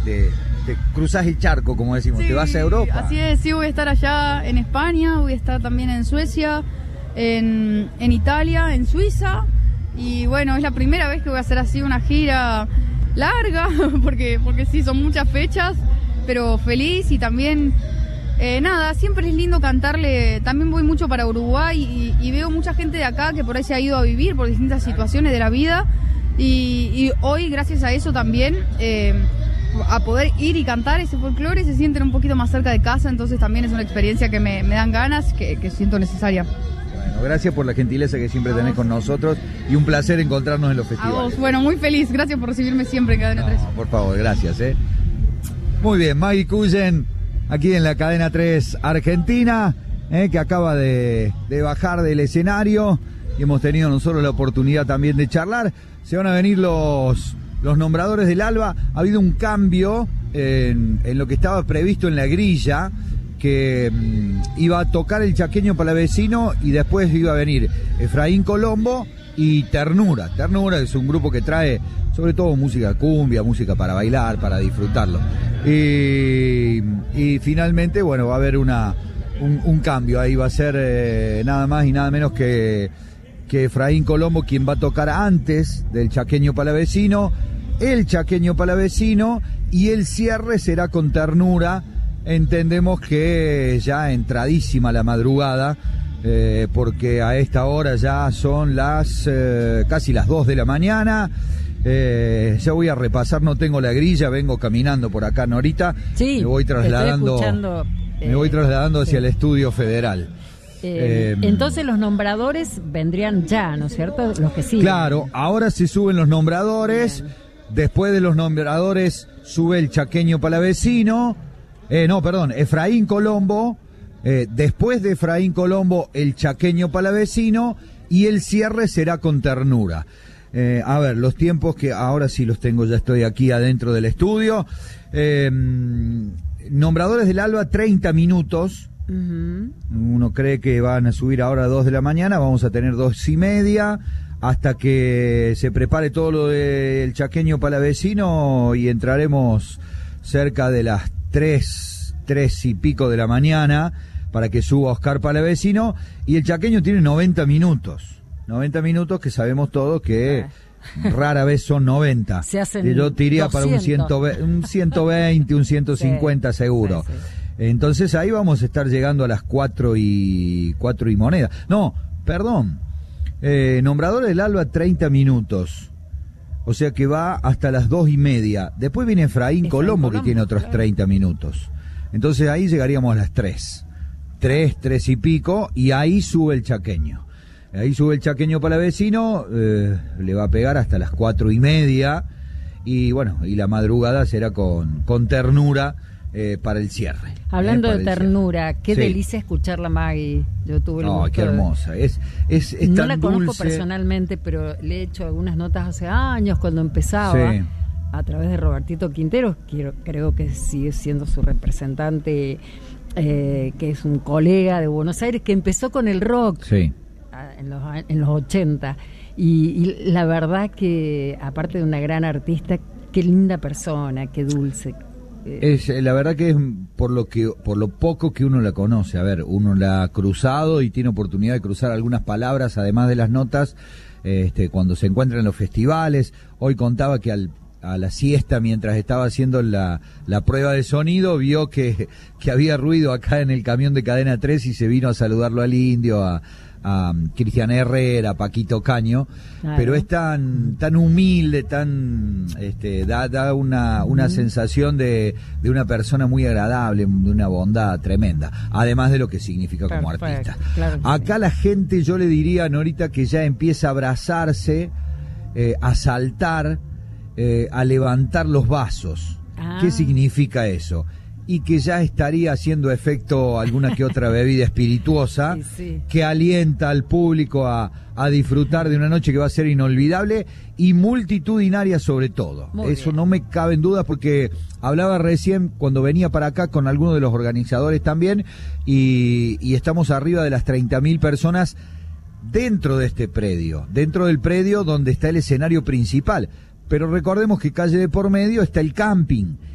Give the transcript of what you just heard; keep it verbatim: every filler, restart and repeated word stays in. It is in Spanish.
te, te cruzás el charco, como decimos, sí, te vas a Europa. Así es, sí, voy a estar allá en España, voy a estar también en Suecia, en, en Italia, en Suiza, y bueno, es la primera vez que voy a hacer así una gira larga, porque, porque sí, son muchas fechas, pero feliz y también... Eh, nada, siempre es lindo cantarle, también voy mucho para Uruguay y, y veo mucha gente de acá que por ahí se ha ido a vivir por distintas situaciones de la vida y, y hoy gracias a eso también, eh, a poder ir y cantar ese folclore se sienten un poquito más cerca de casa, entonces también es una experiencia que me, me dan ganas, que, que siento necesaria. Bueno, gracias por la gentileza que siempre tenés con nosotros y un placer encontrarnos en los festivales. A vos, bueno, muy feliz, gracias por recibirme siempre en Cadena tres. No, por favor, gracias. ¿eh? Muy bien, Maggie Cullen, aquí en la Cadena tres Argentina, eh, que acaba de, de bajar del escenario y hemos tenido nosotros la oportunidad también de charlar. Se van a venir los, los nombradores del Alba. Ha habido un cambio en, en lo que estaba previsto en la grilla, que mmm, iba a tocar el Chaqueño Palavecino y después iba a venir Efraín Colombo y Ternura. Ternura es un grupo que trae sobre todo música cumbia, música para bailar, para disfrutarlo. Y, y finalmente, bueno, va a haber una un, un cambio. Ahí va a ser eh, nada más y nada menos que, que Efraín Colombo quien va a tocar antes del Chaqueño Palavecino, el Chaqueño Palavecino, y el cierre será con Ternura. Entendemos que ya entradísima la madrugada, eh, porque a esta hora ya son las eh, casi las dos de la mañana. Eh, ya voy a repasar, no tengo la grilla, vengo caminando por acá, Norita. Sí, me voy trasladando, eh, me voy trasladando hacia sí. el estudio federal. Eh, eh, entonces los nombradores vendrían ya, ¿no es cierto? Los que siguen. Claro, ahora se suben los nombradores. Bien. Después de los nombradores sube el Chaqueño Palavecino. Eh, no, perdón, Efraín Colombo. Eh, después de Efraín Colombo, el Chaqueño Palavecino. Y el cierre será con Ternura. Eh, a ver, los tiempos que ahora sí los tengo, ya estoy aquí adentro del estudio. Eh, nombradores del Alba, treinta minutos. Uh-huh. Uno cree que van a subir ahora a dos de la mañana, vamos a tener dos y media, hasta que se prepare todo lo del Chaqueño Palavecino y entraremos cerca de las tres, tres y pico de la mañana para que suba Oscar Palavecino, y el Chaqueño tiene noventa minutos. noventa minutos que sabemos todos que ah. rara vez son noventa. Se hacen Yo tiraría para un, ciento veinte, un ciento veinte, un ciento cincuenta sí, seguro. Sí, sí. Entonces ahí vamos a estar llegando a las cuatro y cuatro y moneda. No, perdón. Eh, nombrador del Alba, treinta minutos. O sea que va hasta las dos y media. Después viene Efraín, Efraín Colombo, Colombo, que tiene otros claro. treinta minutos. Entonces ahí llegaríamos a las tres. Tres, tres y pico, y ahí sube el Chaqueño. Ahí sube el Chaqueño Palavecino, eh, le va a pegar hasta las cuatro y media, y bueno, y la madrugada será con, con Ternura eh, para el cierre. Hablando eh, de Ternura, qué sí. delicia escucharla, Maggie. Yo tuve el oh, gusto qué hermosa. De... Es, es, es no tan la conozco dulce. Personalmente, pero le he hecho algunas notas hace años cuando empezaba. Sí. A través de Robertito Quintero, quiero, creo que sigue siendo su representante, eh, que es un colega de Buenos Aires, que empezó con el rock. Sí. En los, en los ochenta, y, y la verdad que aparte de una gran artista, qué linda persona, qué dulce. Es la verdad que es por lo que por lo poco que uno la conoce. A ver, uno la ha cruzado y tiene oportunidad de cruzar algunas palabras además de las notas este, cuando se encuentra en los festivales. Hoy contaba que al a la siesta, mientras estaba haciendo la, la prueba de sonido, vio que, que había ruido acá en el camión de Cadena tres y se vino a saludarlo al Indio, a a Cristian Herrera, a Paquito Caño, claro. Pero es tan tan humilde, tan este da da una una uh-huh. sensación de, de una persona muy agradable, de una bondad tremenda, además de lo que significa Perfecto, como artista. Claro Acá sí. La gente, yo le diría, Norita, que ya empieza a abrazarse, eh, a saltar, eh, a levantar los vasos. Ah. ¿Qué significa eso? Y que ya estaría haciendo efecto alguna que otra bebida espirituosa sí, sí. que alienta al público a, a disfrutar de una noche que va a ser inolvidable y multitudinaria sobre todo. Muy Eso bien. No me cabe en duda, porque hablaba recién cuando venía para acá con algunos de los organizadores también, y, y estamos arriba de las treinta mil personas dentro de este predio, dentro del predio donde está el escenario principal. Pero recordemos que calle de por medio está el camping.